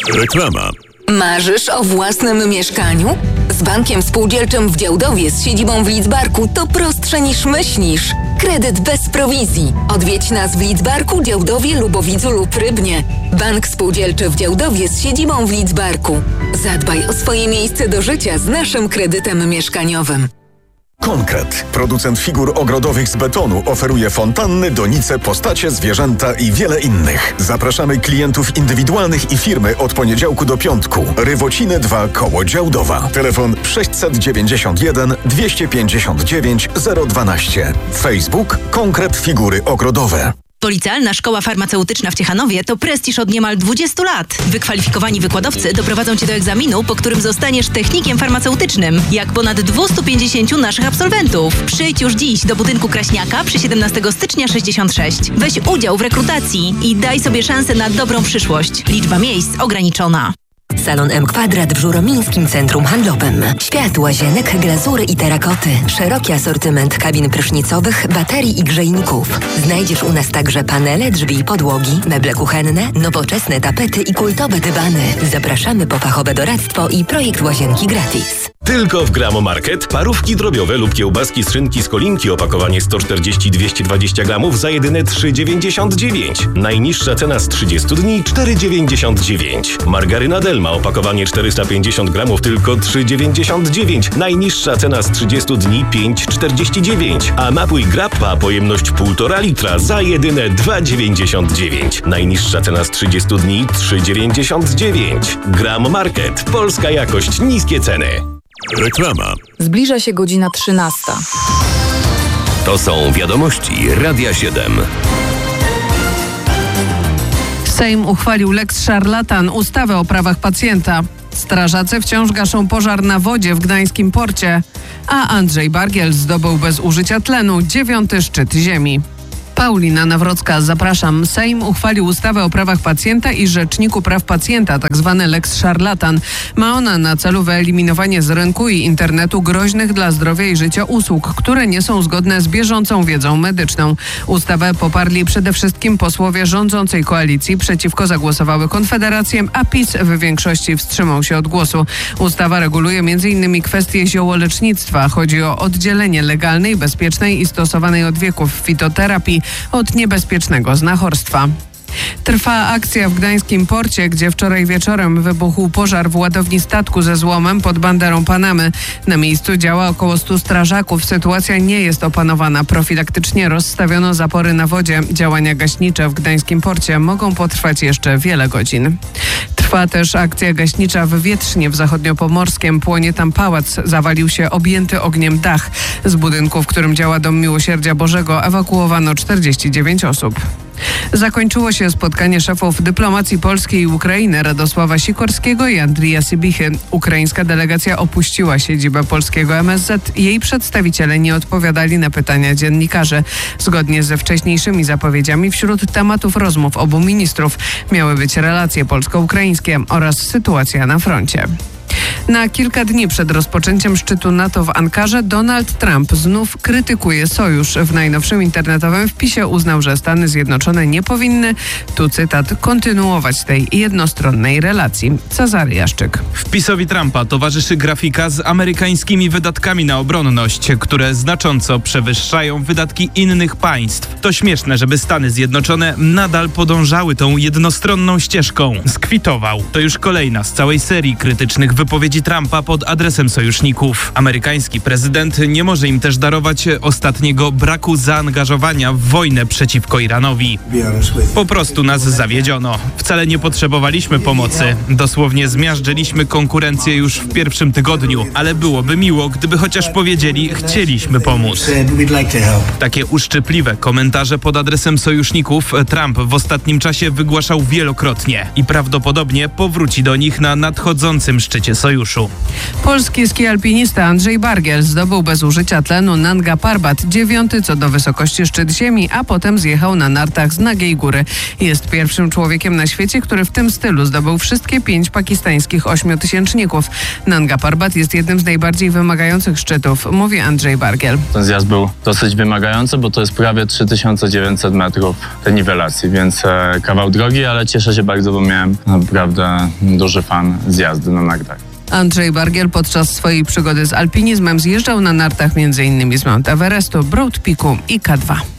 Reklama. Marzysz o własnym mieszkaniu? Z Bankiem Spółdzielczym w Działdowie z siedzibą w Lidzbarku to prostsze niż myślisz. Kredyt bez prowizji. Odwiedź nas w Lidzbarku, Działdowie, Lubowidzu lub Rybnie. Bank Spółdzielczy w Działdowie z siedzibą w Lidzbarku. Zadbaj o swoje miejsce do życia z naszym kredytem mieszkaniowym. Konkret. Producent figur ogrodowych z betonu oferuje fontanny, donice, postacie, zwierzęta i wiele innych. Zapraszamy klientów indywidualnych i firmy od poniedziałku do piątku. Rywociny 2 koło Działdowa. Telefon 691 259 012. Facebook Konkret Figury Ogrodowe. Policealna Szkoła Farmaceutyczna w Ciechanowie to prestiż od niemal 20 lat. Wykwalifikowani wykładowcy doprowadzą Cię do egzaminu, po którym zostaniesz technikiem farmaceutycznym, jak ponad 250 naszych absolwentów. Przyjdź już dziś do budynku Kraśniaka przy 17 stycznia 66. Weź udział w rekrutacji i daj sobie szansę na dobrą przyszłość. Liczba miejsc ograniczona. Salon M Kwadrat w Żuromińskim Centrum Handlowym. Świat łazienek, glazury i terakoty. Szeroki asortyment kabin prysznicowych, baterii i grzejników. Znajdziesz u nas także panele, drzwi i podłogi, meble kuchenne, nowoczesne tapety i kultowe dywany. Zapraszamy po fachowe doradztwo i projekt łazienki gratis. Tylko w Gramo Market parówki drobiowe lub kiełbaski z szynki z Kolinki, opakowanie 140-220 gramów za jedyne 3,99. Najniższa cena z 30 dni 4,99. Margaryna Delma, opakowanie 450 gramów tylko 3,99. Najniższa cena z 30 dni 5,49. A napój Grappa, pojemność 1,5 litra za jedyne 2,99. Najniższa cena z 30 dni 3,99. Gramo Market. Polska jakość, niskie ceny. Reklama. Zbliża się godzina 13. To są wiadomości Radia 7. Sejm uchwalił Lex Szarlatan, ustawę o prawach pacjenta. Strażacy wciąż gaszą pożar na wodzie w gdańskim porcie, a Andrzej Bargiel zdobył bez użycia tlenu 9. szczyt ziemi. Paulina Nawrocka, zapraszam. Sejm uchwalił ustawę o prawach pacjenta i Rzeczniku Praw Pacjenta, tzw. Lex Szarlatan. Ma ona na celu wyeliminowanie z rynku i internetu groźnych dla zdrowia i życia usług, które nie są zgodne z bieżącą wiedzą medyczną. Ustawę poparli przede wszystkim posłowie rządzącej koalicji. Przeciwko zagłosowały Konfederację, a PiS w większości wstrzymał się od głosu. Ustawa reguluje m.in. kwestie ziołolecznictwa. Chodzi o oddzielenie legalnej, bezpiecznej i stosowanej od wieków fitoterapii od niebezpiecznego znachorstwa. Trwa akcja w gdańskim porcie, gdzie wczoraj wieczorem wybuchł pożar w ładowni statku ze złomem pod banderą Panamy. Na miejscu działa około 100 strażaków. Sytuacja nie jest opanowana. Profilaktycznie rozstawiono zapory na wodzie. Działania gaśnicze w gdańskim porcie mogą potrwać jeszcze wiele godzin. Trwa też akcja gaśnicza w Wietrznie w zachodniopomorskiem. Płonie tam pałac. Zawalił się objęty ogniem dach. Z budynku, w którym działa Dom Miłosierdzia Bożego, ewakuowano 49 osób. Zakończyło się spotkanie szefów dyplomacji polskiej i Ukrainy Radosława Sikorskiego i Andrija Sybichy. Ukraińska delegacja opuściła siedzibę polskiego MSZ. Jej przedstawiciele nie odpowiadali na pytania dziennikarzy. Zgodnie ze wcześniejszymi zapowiedziami wśród tematów rozmów obu ministrów miały być relacje polsko-ukraińskie oraz sytuacja na froncie. Na kilka dni przed rozpoczęciem szczytu NATO w Ankarze Donald Trump znów krytykuje sojusz. W najnowszym internetowym wpisie uznał, że Stany Zjednoczone nie powinny, tu cytat, kontynuować tej jednostronnej relacji. Cezary Jaszczyk. Wpisowi Trumpa towarzyszy grafika z amerykańskimi wydatkami na obronność, które znacząco przewyższają wydatki innych państw. To śmieszne, żeby Stany Zjednoczone nadal podążały tą jednostronną ścieżką. Skwitował. To już kolejna z całej serii krytycznych wypowiedzi Trumpa pod adresem sojuszników. Amerykański prezydent nie może im też darować ostatniego braku zaangażowania w wojnę przeciwko Iranowi. Po prostu nas zawiedziono. Wcale nie potrzebowaliśmy pomocy. Dosłownie zmiażdżyliśmy konkurencję już w pierwszym tygodniu, ale byłoby miło, gdyby chociaż powiedzieli, chcieliśmy pomóc. Takie uszczypliwe komentarze pod adresem sojuszników Trump w ostatnim czasie wygłaszał wielokrotnie i prawdopodobnie powróci do nich na nadchodzącym szczycie sojuszu. finiuszu. Polski ski alpinista Andrzej Bargiel zdobył bez użycia tlenu Nanga Parbat 9. co do wysokości szczyt ziemi, a potem zjechał na nartach z Nagiej Góry. Jest pierwszym człowiekiem na świecie, który w tym stylu zdobył wszystkie 5 pakistańskich 8-tysięczników. Nanga Parbat jest jednym z najbardziej wymagających szczytów, mówi Andrzej Bargiel. Ten zjazd był dosyć wymagający, bo to jest prawie 3900 metrów tej niwelacji, więc kawał drogi, ale cieszę się bardzo, bo miałem naprawdę duży fan z jazdy na nartach. Andrzej Bargiel podczas swojej przygody z alpinizmem zjeżdżał na nartach m.in. z Mount Everestu, Broad Peaku i K2.